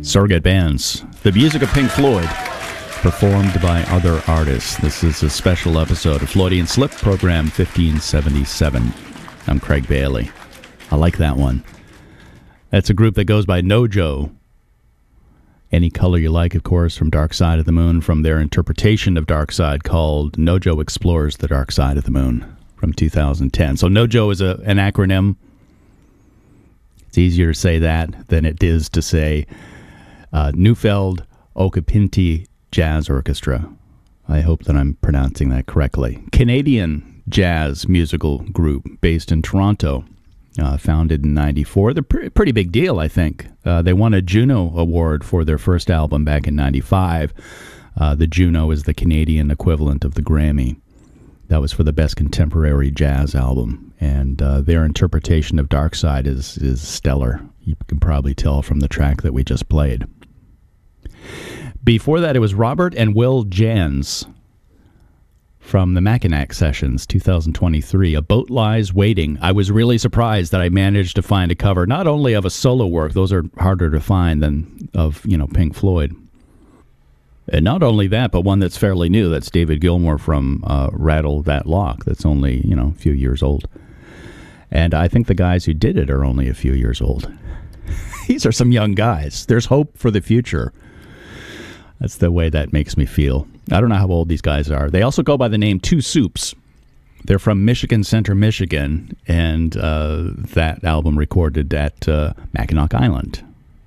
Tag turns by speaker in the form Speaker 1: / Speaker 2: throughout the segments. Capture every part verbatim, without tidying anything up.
Speaker 1: Surrogate Bands, the music of Pink Floyd, performed by other artists. This is a special episode of Floydian Slip, program fifteen seventy-seven. I'm Craig Bailey. I like that one. That's a group that goes by Nojo. Any Color You Like, of course, from Dark Side of the Moon, from their interpretation of Dark Side called Nojo Explores the Dark Side of the Moon from two thousand ten. So Nojo is a, an acronym. It's easier to say that than it is to say uh, Neufeld Okapinti Jazz Orchestra. I hope that I'm pronouncing that correctly. Canadian jazz musical group based in Toronto, uh, founded in ninety-four. They're pre- pretty big deal, I think. Uh, they won a Juno Award for their first album back in ninety-five. Uh, the Juno is the Canadian equivalent of the Grammy. That was for the best contemporary jazz album. And uh, their interpretation of Dark Side is, is stellar. You can probably tell from the track that we just played. Before that, it was Robert and Will Jans from the Mackinac Sessions, two thousand twenty-three, A Boat Lies Waiting. I was really surprised that I managed to find a cover, not only of a solo work, those are harder to find than of, you know, Pink Floyd. And not only that, but one that's fairly new. That's David Gilmour from uh, Rattle That Lock. That's only, you know, a few years old. And I think the guys who did it are only a few years old. These are some young guys. There's hope for the future. That's the way that makes me feel. I don't know how old these guys are. They also go by the name Two Soups. They're from Michigan Center, Michigan, and uh, that album recorded at uh, Mackinac Island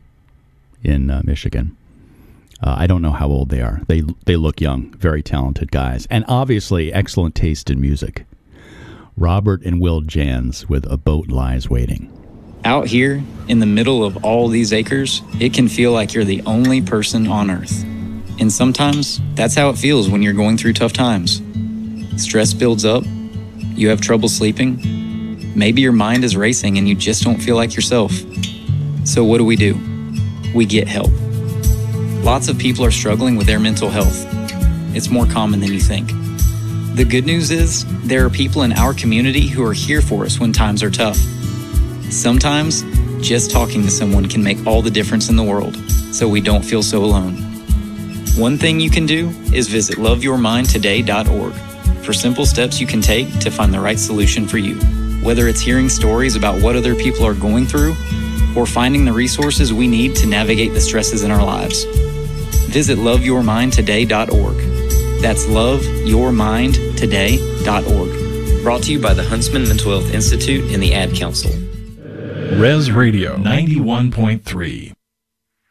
Speaker 1: in uh, Michigan. Uh, I don't know how old they are. They they look young, very talented guys, and obviously excellent taste in music. Robert and Will Jans with A Boat Lies Waiting.
Speaker 2: Out here, in the middle of all these acres, it can feel like you're the only person on Earth. And sometimes, that's how it feels when you're going through tough times. Stress builds up, you have trouble sleeping, maybe your mind is racing and you just don't feel like yourself. So what do we do? We get help. Lots of people are struggling with their mental health. It's more common than you think. The good news is, there are people in our community who are here for us when times are tough. Sometimes, just talking to someone can make all the difference in the world, so we don't feel so alone. One thing you can do is visit love your mind today dot org for simple steps you can take to find the right solution for you. Whether it's hearing stories about what other people are going through, or finding the resources we need to navigate the stresses in our lives. Visit love your mind today dot org. That's love your mind today dot org. Brought to you by the Huntsman Mental Health Institute and the Ad Council.
Speaker 3: Res Radio ninety-one point three.